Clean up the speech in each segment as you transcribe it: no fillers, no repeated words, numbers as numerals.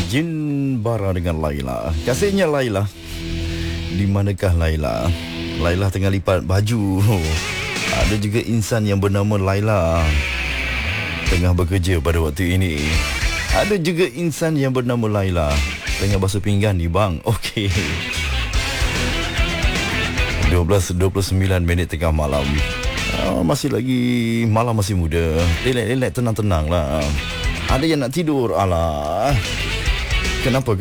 Jin Bara dengan Laila. Kasihnya Laila. Di manakah Laila? Laila tengah lipat baju. Ada juga insan yang bernama Laila tengah bekerja pada waktu ini. Ada juga insan yang bernama Laila tengah basuh pinggan ni bang. Okey. 12:29 tengah malam. Masih lagi malam, masih muda. Relax, tenang-tenang lah. Ada yang nak tidur. Alah. Kenapa?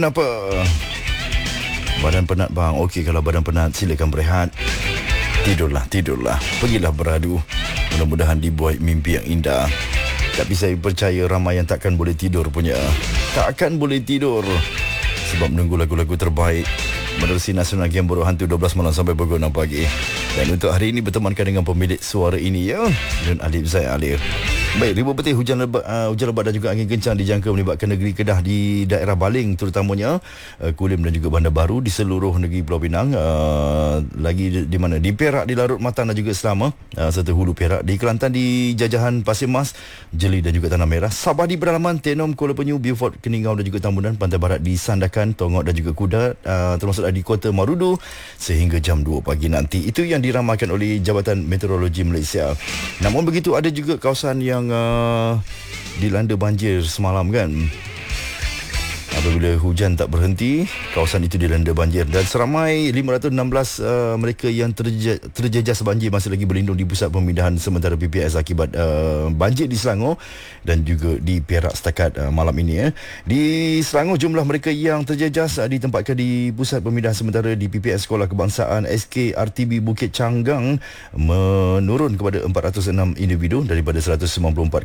Badan penat bang. Okey, kalau badan penat silakan berehat. Tidurlah. Pergilah beradu. Mudah-mudahan dibuat mimpi yang indah. Tapi saya percaya ramai yang takkan boleh tidur punya. Takkan boleh tidur sebab menunggu lagu-lagu terbaik menerusi Nasional Game Bodoh Hantu 12 malam sampai pukul 6 pagi. Dan untuk hari ini bertemankan dengan pemilik suara ini ya, Nun Alif Zaid Alir. Baik, ribuan petir hujan lebat dan juga angin kencang dijangka melibatkan negeri Kedah di daerah Baling terutamanya Kulim dan juga Bandar Baru di seluruh negeri Pulau Pinang, lagi di mana di Perak, di Larut Matang dan juga Selama, serta Hulu Perak, di Kelantan di Jajahan Pasir Mas, Jeli dan juga Tanah Merah, Sabah di pedalaman Tenom, Kuala Penyu, Beaufort, Keningau dan juga Tambunan, Pantai Barat di Sandakan, Tongok dan juga Kudat, termasuk di Kota Marudu sehingga jam 2 pagi nanti. Itu yang diramalkan oleh Jabatan Meteorologi Malaysia. Namun begitu, ada juga kawasan yang dilanda banjir semalam kan. Apabila hujan tak berhenti, kawasan itu dilanda banjir dan seramai 516 mereka yang terjejas banjir masih lagi berlindung di pusat pemindahan sementara PPS akibat banjir di Selangor dan juga di Perak setakat malam ini. Di Selangor, jumlah mereka yang terjejas ditempatkan di pusat pemindahan sementara di PPS Sekolah Kebangsaan SKRTB Bukit Canggang menurun kepada 406 individu daripada 194